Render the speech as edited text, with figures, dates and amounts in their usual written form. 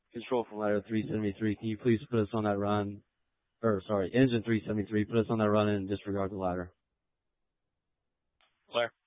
Control from ladder 373. Can you please put us on that run? Engine 373, put us on that run and disregard the ladder. Clear.